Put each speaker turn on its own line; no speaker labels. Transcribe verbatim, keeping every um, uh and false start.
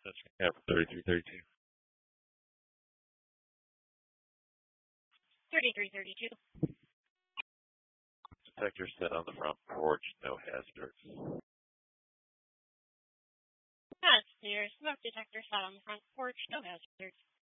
That's yeah, thirty-three thirty-two.
thirty-three thirty-two.
Detector set on the front porch, no hazards.
That's clear. Smoke detector set on the front porch, no hazards.